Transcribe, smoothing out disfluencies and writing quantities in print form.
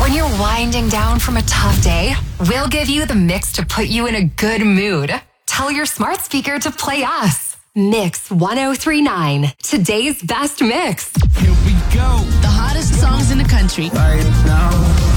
When you're winding down from a tough day, we'll give you the mix to put you in a good mood. Tell your smart speaker to play us. Mix 1039, today's best mix. Here we go. The hottest songs in the country. Right now.